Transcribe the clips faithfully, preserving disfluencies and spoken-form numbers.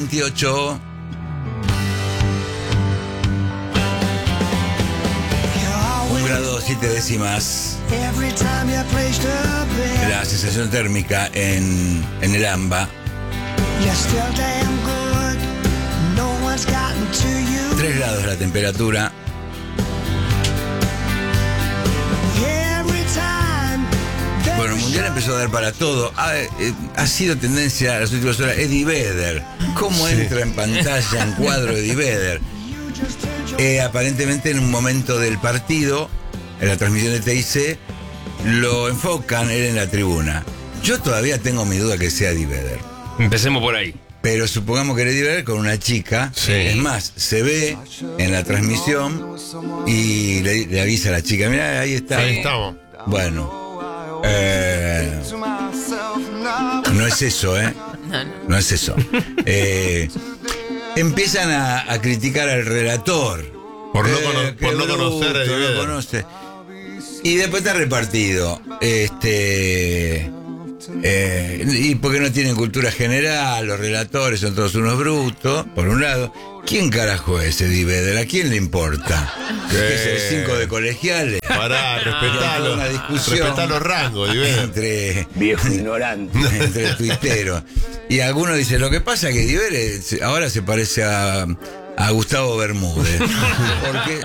veintiocho. Un grado siete décimas. La sensación térmica en, en el AMBA. Tres grados la temperatura. Bueno, el Mundial empezó a dar para todo. Ha, eh, ha sido tendencia a las últimas horas Eddie Vedder. ¿Cómo sí. entra en pantalla en cuadro Eddie Vedder? Eh, aparentemente en un momento del partido, en la transmisión de T I C, lo enfocan él en la tribuna. Yo todavía tengo mi duda que sea Eddie Vedder. Empecemos por ahí. Pero supongamos que era Eddie Vedder con una chica. Sí. Es más, se ve en la transmisión y le, le avisa a la chica, mirá, ahí está. Ahí estamos. Bueno. Eh, no es eso, ¿eh? No, no. No es eso. Eh, empiezan a, a criticar al relator. Por no, Eh, cono- qué por no bruto, conocer a Eddie no Vedder. conoce. Y después está repartido. Este. Eh, y porque no tienen cultura general, los relatores son todos unos brutos, por un lado. ¿Quién carajo es Eddie Vedder? ¿A quién le importa? Eh. Es el cinco de colegiales. Pará, respetá Una los, discusión respetá los rangos, Eddie Vedder. entre, Viejo ignorante. entre tuiteros. Y algunos dicen, lo que pasa es que Eddie Vedder se- ahora se parece a, a Gustavo Bermúdez. Porque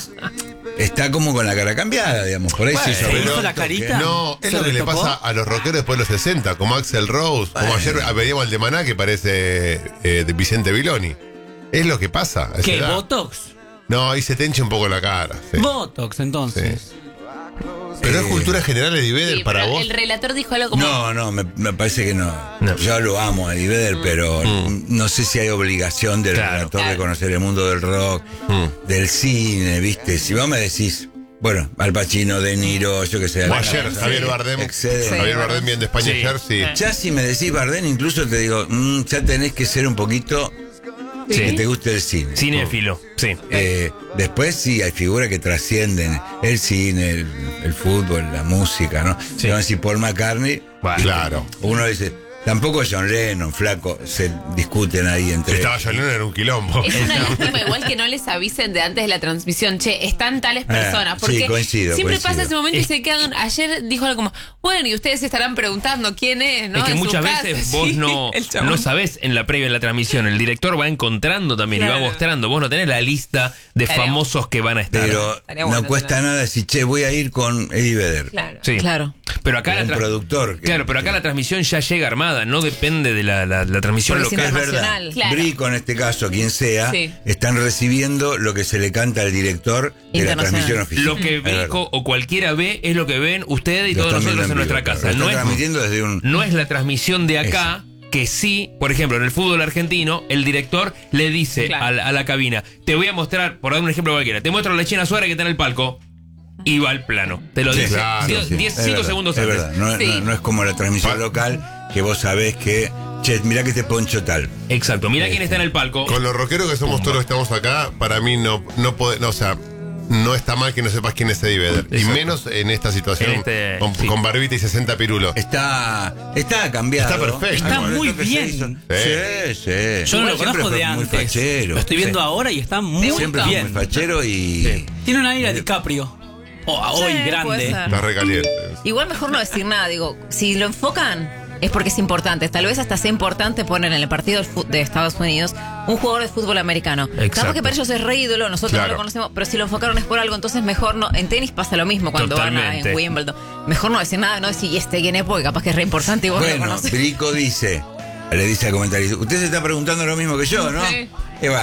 está como con la cara cambiada, digamos. Por ahí se hizo Bueno, el hizo la toque. carita. No, es ¿Se lo que le retocó? pasa a los rockeros después de los sesenta, como Axl Rose, como ayer veíamos al de Maná que parece eh, de Vicente Viloni. Es lo que pasa. a esa ¿Qué? edad. ¿Botox? No, ahí se te hincha un poco la cara. sí. Botox, entonces. Sí. Pero es cultura general Eddie Vedder Sí, para pero vos. el relator dijo algo como... No, no, me, me parece que no. No. Yo lo amo a Eddie Vedder, pero no sé si hay obligación del Claro. relator Claro. de conocer el mundo del rock, Mm. del cine, ¿viste? Si vos me decís, bueno, Al Pacino, De Niro, yo qué sé. O Al- ayer, Javier Bardem. Exceden. Javier Bardem viendo España Sí. ayer, sí. Ya si me decís Bardem, incluso te digo, mm, ya tenés que ser un poquito Sí. que te guste el cine. Cinéfilo, sí. Eh, después sí hay figuras que trascienden el cine, el, el fútbol, la música, ¿no? Sí. Se van a decir Paul McCartney. Bueno. Claro. Uno dice, tampoco John Lennon, flaco, se discuten ahí entre Estaba John Lennon era un quilombo. Es una lástima igual que no les avisen de antes de la transmisión, che, están tales personas, sí, porque coincido, siempre coincido. pasa ese momento y se quedan, ayer dijo algo como, bueno, y ustedes se estarán preguntando quién es, ¿no? Es que En su muchas casa, veces sí, vos no, el chabón. no sabés en la previa de la transmisión. El director va encontrando también y Claro. va mostrando. Vos no tenés la lista de Estaría- famosos que van a estar. Pero Estaría no bueno cuesta tener- nada decir, che, voy a ir con Eddie Vedder. Claro, Sí. claro. Pero acá Como la un tra- productor que- Claro, pero acá la transmisión ya llega armada. No depende de la, la, la transmisión Porque si local. no Es verdad. Nacional, claro. Brico, en este caso, quien sea, Sí. están recibiendo lo que se le canta al director de la Internacional. transmisión oficial. Lo que Es verdad. Brico o cualquiera ve es lo que ven ustedes y Lo todos están nosotros viendo en nuestra vivo, claro. casa. Lo No están es, transmitiendo desde un... no es la transmisión de acá. Que sí, por ejemplo, en el fútbol argentino, el director le dice Claro. a, la, a la cabina, te voy a mostrar, por dar un ejemplo cualquiera, te muestro a la China Suárez que está en el palco y va al plano. Te lo Sí, dice claro, diez, Sí, diez, es cinco verdad, segundos es antes. verdad. No, Sí. no- no es como la transmisión Pa- local, que vos sabés que, che, mirá que te poncho tal. Exacto, mira quién está en el palco. Con los rockeros que somos todos los que estamos acá, para mí no, no puede, no, o sea, no está mal que no sepas quién es Eddie Vedder. Y Exacto. menos en esta situación En este- con, sí. con barbita y sesenta pirulos. Está, está cambiado. Está perfecto. Está Con muy esto que se bien. hizo. Sí. Sí, sí. Yo no Igual lo siempre conozco fue de muy antes. fachero. Lo estoy viendo Sí. ahora y está muy Siempre fue bien. muy fachero y... Sí. Tiene una aire de DiCaprio. O a hoy Sí, puede grande. ser. Está recaliente. Igual mejor no decir nada, digo, si lo enfocan es porque es importante, tal vez hasta sea importante poner en el partido del fu- de Estados Unidos un jugador de fútbol americano. Exacto. Capaz que para ellos es re ídolo, nosotros Claro. no lo conocemos, pero si lo enfocaron es por algo, entonces mejor no. En tenis pasa lo mismo cuando van a- Totalmente. en Wimbledon. Mejor no decir nada, no decir, y este quién es, porque capaz que es re importante y vos no lo Bueno, conoces. Brico dice, le dice al comentarista, usted se está preguntando lo mismo que yo, ¿no? Sí. Y va,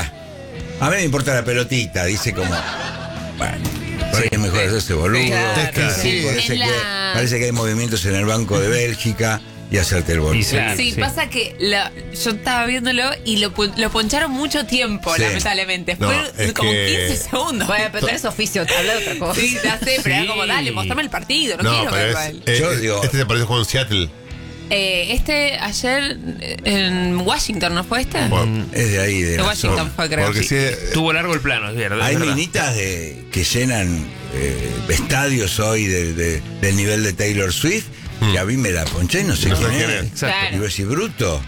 a mí me importa la pelotita, dice como, bueno, por ahí es mejor hacerse boludo. Claro, Es que sí. Parece, En que, la- parece que hay movimientos en el Banco de Bélgica y hacerte el boludo. Y sí. Sí, Sí. pasa que la- yo estaba viéndolo y lo, pu- lo poncharon mucho tiempo, Sí. lamentablemente. No, Fue es como que- quince segundos. Bueno, pero tenés oficio, te habla de otra cosa. Sí, ya sé, pero Sí. era como, dale, mostrame el partido, no, No, quiero pero verlo a es, él. eh, Yo eh, digo- este se parece con Seattle. Eh, este ayer eh, en Washington, ¿no fue este? Bueno, Es de ahí, de De la Washington zona. fue, creo. porque Sí. si es- Tuvo largo el plano, es verdad. Hay es verdad. minitas de, que llenan eh, estadios hoy de- de- del nivel de Taylor Swift, que a mí me la ponché y no sé No sé quién quién es. es. Exacto. Claro. Y vos decís, bruto.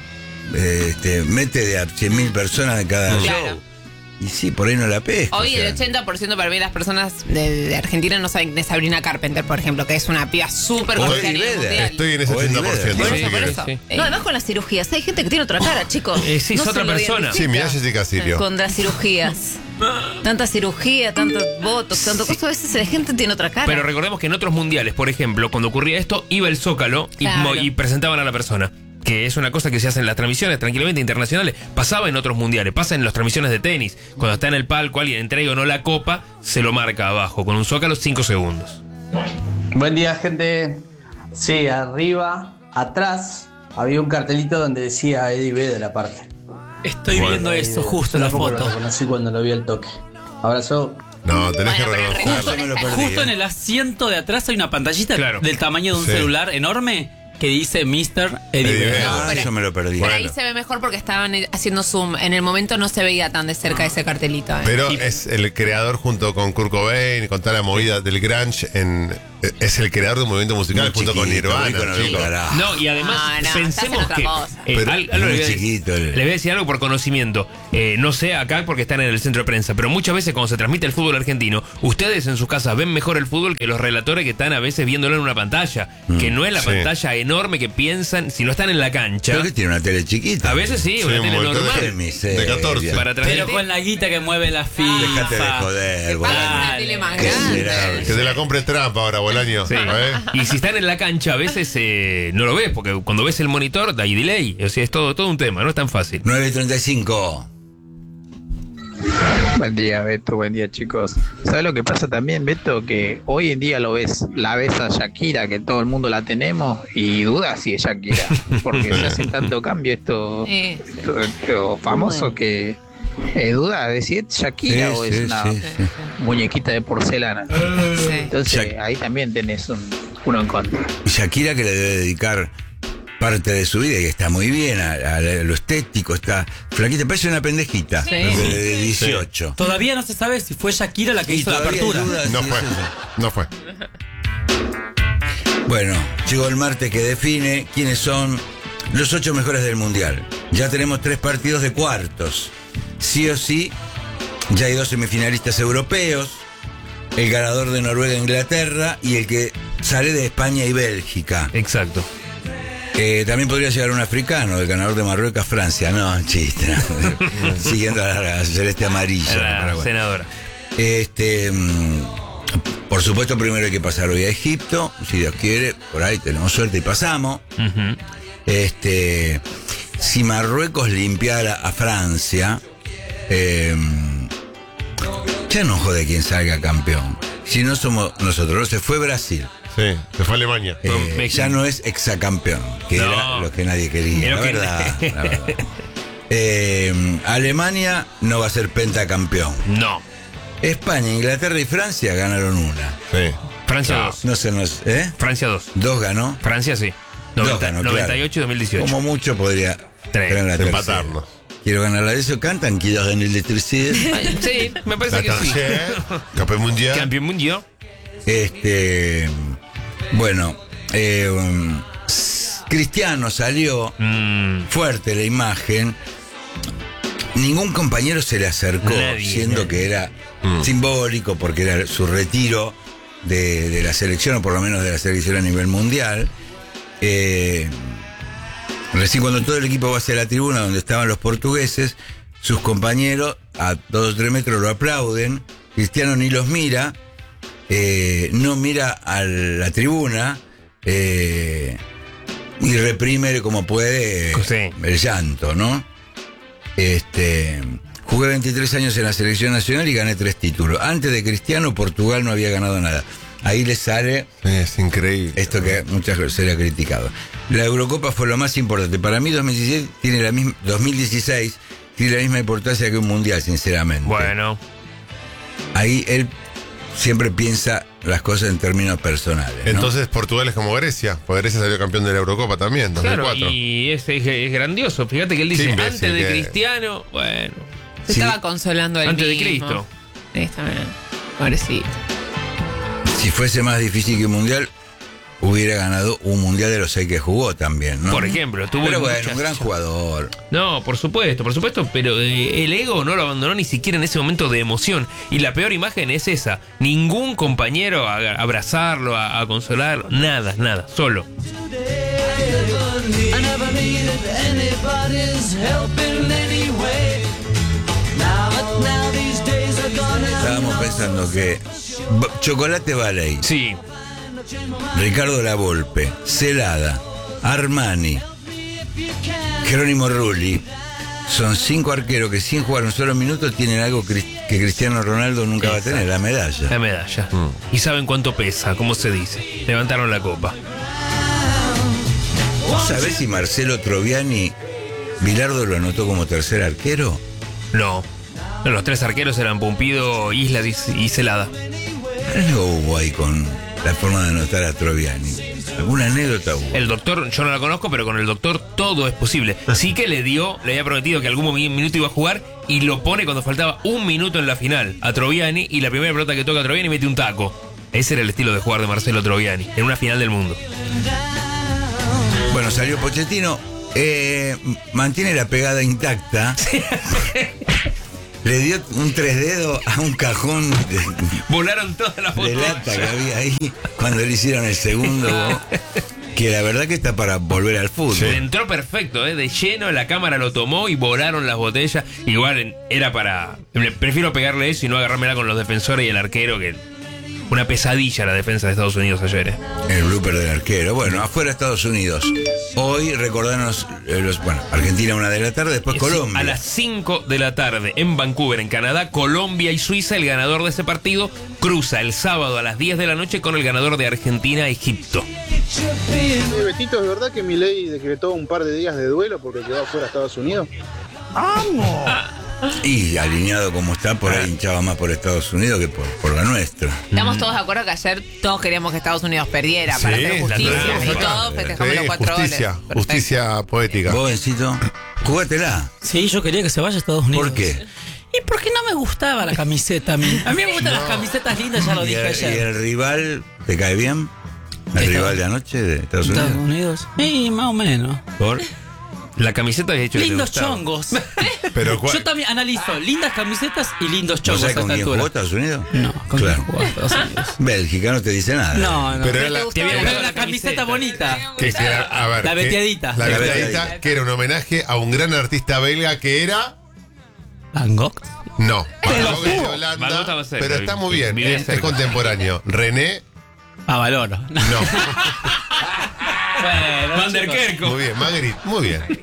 eh, este, mete de a cien mil personas de cada show. Claro. Y sí, por ahí no la pesca. Hoy o sea. el ochenta por ciento para mí las personas de, de Argentina no saben de Sabrina Carpenter, por ejemplo, que es una piba súper O conocida a Eddie nivel Vedder. mundial. Estoy en ese O Eddie ochenta por ciento. Por así eso, por que- eso. sí. No, además con las cirugías. Hay gente que tiene otra cara, chicos. Eh, sí, es No otra se lo persona. Sí, mirá Jessica Sirio. Con las cirugías. Tanta cirugía, tanto botox, tanto cosas. A veces la gente tiene otra cara. Pero recordemos que en otros mundiales, por ejemplo, cuando ocurría esto, iba el Zócalo y, Claro. mo- y presentaban a la persona. Que es una cosa que se hace en las transmisiones tranquilamente internacionales. Pasaba en otros mundiales, pasa en las transmisiones de tenis. Cuando está en el palco, alguien entrega o no la copa, se lo marca abajo, con un Zócalo cinco segundos. Buen día, gente. Sí, arriba, atrás, había un cartelito donde decía Eddie Vedder aparte. Estoy Bueno. viendo eso justo en la Tampoco lo foto. reconocí cuando lo vi al toque. Abrazo. No, tenés Bueno, que pero el reconocerlo. Justo me lo perdí. Justo eh. en el asiento de atrás hay una pantallita Claro. del tamaño de un Sí. celular enorme que dice mister Eddie Eddie Vedder. Vedder. Ah, pero- eso me lo perdí. Pero ahí se ve mejor porque estaban eh, haciendo zoom. En el momento no se veía tan de cerca ese cartelito. ¿eh? Pero es el creador junto con Kurt Cobain, con toda la movida del grunge, en, es el creador de un movimiento musical Muy junto con chiquito, Nirvana. rico no ve un chicos. carajo. No, y además No, no, pensemos estás en otra que cosa. eh, Pero al- es algo muy le voy a- chiquito el- le voy a decir algo por conocimiento. Eh, no sé acá porque están en el centro de prensa, pero muchas veces cuando se transmite el fútbol argentino, ustedes en sus casas ven mejor el fútbol que los relatores que están a veces viéndolo en una pantalla, que no es la sí. pantalla enorme que piensan si no están en la cancha. Creo que tiene una tele chiquita. A veces sí, Sí, una un tele montón de normal. Qué miseria. De catorce. Para Pero transmitir. con la guita que mueve la FIFA. Dejate de joder, Que boludo. pagan una Dale. tele más Qué grande. miserable. Que te la compre Trump ahora, Bolaño. Sí. ¿eh? Y si están en la cancha, a veces eh, no lo ves, porque cuando ves el monitor hay delay. O sea, es todo, todo un tema, no es tan fácil. nueve y treinta y cinco. Buen día, Beto, buen día, chicos. ¿Sabes lo que pasa también, Beto? Que hoy en día lo ves, la ves a Shakira, que todo el mundo la tenemos, y dudas si es Shakira, porque se hace tanto cambio esto, Sí. esto, esto famoso que eh, duda de si es Shakira Sí, o sí, es una sí, sí. muñequita de porcelana. Sí. Entonces Shak- ahí también tenés un, uno en contra. Y Shakira, que le debe dedicar parte de su vida, y está muy bien, a, a lo estético, está flaquita, parece una pendejita Sí. de, de dieciocho. Todavía no se sabe si fue Shakira la que Y hizo la todavía hay apertura. dudas, No sí, fue. sí, sí. No fue. Bueno, llegó el martes que define quiénes son los ocho mejores del Mundial. Ya tenemos tres partidos de cuartos. Sí o sí, ya hay dos semifinalistas europeos, el ganador de Noruega e Inglaterra y el que sale de España y Bélgica. Exacto. Eh, también podría llegar un africano, el ganador de Marruecos, Francia. No, chiste. no. Siguiendo a la celeste amarilla. La pero bueno. senadora. Este, mm, por supuesto, primero hay que pasar hoy a Egipto, si Dios quiere, por ahí tenemos suerte y pasamos. Ujú. Este, si Marruecos limpiara a Francia, eh, ya no jode quien salga campeón. Si no somos nosotros, se fue Brasil. Sí, se fue a Alemania. Eh, México. ya no es exacampeón, que No. era lo que nadie quería. Era La lo que- verdad, la verdad. Eh, Alemania no va a ser pentacampeón. No. España, Inglaterra y Francia ganaron una. Sí. Francia Chao. dos. No se nos. ¿Eh? Francia dos. Dos ganó. Francia sí. Dos noventa, ganó, noventa y claro. ocho y dos mil dieciocho. Como mucho podría Tres. tener la tercera. Empatarnos. Quiero ganarla de eso. Cantan Quiero ganar el electricidad. Sí, me parece La que sí. tercera, campeón mundial. Campeón mundial. Este. Bueno. eh, um, Cristiano salió. Mm, Fuerte la imagen. Ningún compañero se le acercó, Nadie, siendo nadie. que era Mm. simbólico, porque era su retiro de, de la selección, o por lo menos de la selección a nivel mundial. Eh, recién cuando todo el equipo va hacia la tribuna donde estaban los portugueses, sus compañeros a dos o tres metros lo aplauden. Cristiano ni los mira, eh, no mira a la tribuna eh, y reprime como puede Sí. el llanto, ¿no? Este, jugué veintitrés años en la selección nacional y gané tres títulos. Antes de Cristiano, Portugal no había ganado nada. Ahí le sale Es increíble. esto que muchas veces se le ha criticado. La Eurocopa fue lo más importante. Para mí dos mil dieciséis tiene la misma, dos mil dieciséis tiene la misma importancia que un mundial, sinceramente. bueno. Ahí él siempre piensa las cosas en términos personales, ¿no? Entonces Portugal es como Grecia, porque Grecia salió campeón de la Eurocopa también, dos mil Claro, cuatro. y es, es- es grandioso. Fíjate que él dice, Qué imbécil antes de que- Cristiano, bueno, Se Sí. estaba consolando él antes de mismo. Cristo. Sí, está bien. Pobrecito. Si fuese más difícil que un mundial, hubiera ganado un mundial de los seis que jugó también, ¿no? Por ejemplo, tuvo Pero bueno, muchas- un gran jugador. No, por supuesto, por supuesto, pero eh, el ego no lo abandonó ni siquiera en ese momento de emoción. Y la peor imagen es esa. Ningún compañero a, a abrazarlo, a, a consolarlo, nada, nada, solo. Estábamos pensando que B- Chocolate Ballet, Sí, Ricardo Lavolpe, Celada, Armani, Jerónimo Rulli, son cinco arqueros que sin jugar un solo minuto tienen algo cri- que Cristiano Ronaldo nunca va a tener, la medalla. la medalla. Y saben cuánto pesa, cómo se dice. Levantaron la copa. ¿Vos sabés si Marcelo Troviani, Bilardo lo anotó como tercer arquero? No. No, los tres arqueros eran Pumpido, Isla y y Celada. Algo hubo ahí con la forma de anotar a Troviani. ¿Alguna anécdota hubo? El doctor, yo no la conozco, pero con el doctor todo es posible. Sí que le dio, le había prometido que algún mi- minuto iba a jugar y lo pone cuando faltaba un minuto en la final a Troviani y la primera pelota que toca a Troviani mete un taco. Ese era el estilo de jugar de Marcelo Troviani en una final del mundo. Bueno, salió Pochettino, eh, mantiene la pegada intacta. Le dio un tres dedos a un cajón de, Volaron todas las de botellas. lata que había ahí cuando le hicieron el segundo, que la verdad que está para volver al fútbol. Le entró perfecto, ¿eh? De lleno, la cámara lo tomó y volaron las botellas. Igual en- era para... Prefiero pegarle eso y no agarrármela con los defensores y el arquero, que una pesadilla la defensa de Estados Unidos ayer. ¿eh? El blooper del arquero. Bueno, afuera Estados Unidos. Hoy recordarnos eh, los, bueno, Argentina una de la tarde, después Sí, Colombia. a las cinco de la tarde en Vancouver, en Canadá, Colombia y Suiza. El ganador de ese partido cruza el sábado a las diez de la noche con el ganador de Argentina-Egipto. Eh, Betito, ¿es verdad que Milei decretó un par de días de duelo porque quedó fuera a Estados Unidos? Y alineado como está, por ahí hinchaba más por Estados Unidos que por, por la nuestra. Estamos todos de acuerdo que ayer todos queríamos que Estados Unidos perdiera para Sí, hacer la justicia. verdad, Y sí. todos festejamos Sí, los cuatro justicia, goles. Perfecto. justicia poética. Vos, Bencito, jugátela. Sí, yo quería que se vaya a Estados Unidos. ¿Por qué? ¿Y por qué no me gustaba la camiseta a mí? A mí me gustan las camisetas lindas, ya lo ¿Y dije el, y ayer. el rival te cae bien? ¿El Estados- rival de anoche de Estados Estados Unidos? Unidos. Sí, más o menos. ¿Por? La camiseta había hecho que te Lindos gustaba. chongos. Pero ¿cuál? Yo también analizo lindas camisetas y lindos ¿No chongos sabés a con esta quién jugó altura. Estados Unidos? No, ¿con Claro. quién jugó Estados Unidos? Bélgica no te dice nada. No, no. Pero era la, Te había Pero gustado la camiseta bonita. que, que era- a ver, La que- veteadita. La La veteadita, veteadita. que era un homenaje a un gran artista belga que era. Van Gogh. No, Pero Van Gogh es de jugó. Holanda, Van Gogh estaba cerca, pero está muy bien, vivía es, es cerca. contemporáneo. René, A valor. no. Bueno, Van der chicos. Kerkhoff. Muy bien, Magritte, muy bien.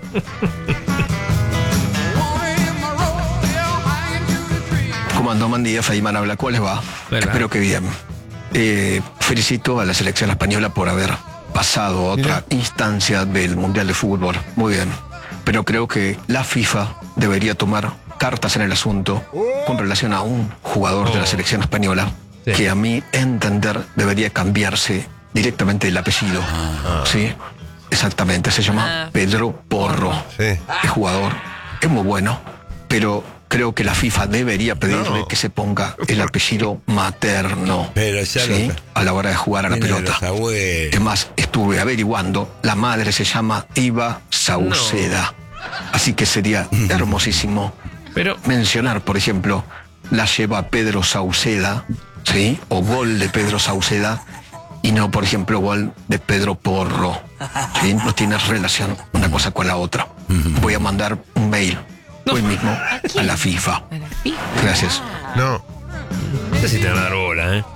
¿Cómo andó? Buen día, Feynman habla. ¿Cuál les va? Verdad. Espero que bien. Eh, felicito a la selección española por haber pasado a otra instancia del Mundial de Fútbol. Muy bien. Pero creo que la FIFA debería tomar cartas en el asunto con relación a un jugador de la selección española Sí. que a mi entender debería cambiarse directamente el apellido. ¿Sí? Exactamente. Se llama Ah. Pedro Porro. Sí. Es jugador, es muy bueno, pero creo que la FIFA debería pedirle No. que se ponga el apellido materno, Pero ya ¿sí? lo- a la hora de jugar a la Viene de pelota. los abuelos. Es más, estuve averiguando, la madre se llama Iva Sauceda, así que sería hermosísimo Pero mencionar, por ejemplo, la lleva Pedro Sauceda, ¿sí? O gol de Pedro Sauceda, y no, por ejemplo, gol de Pedro Porro. ¿Sí? No tiene relación una cosa con la otra. Voy a mandar un mail hoy mismo a la FIFA. A la FIFA. Gracias. No. no sé si te van a dar bola, ¿eh?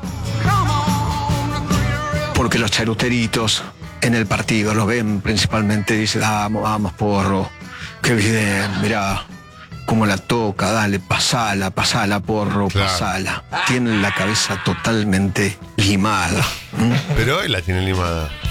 Porque los charuteritos en el partido lo ven principalmente, dicen, vamos, vamos, Porro. Qué bien, mirá cómo la toca, dale, pasala, pasala, Porro, Claro. pasala. Tienen la cabeza totalmente limada. ¿m? Pero él la tiene limada.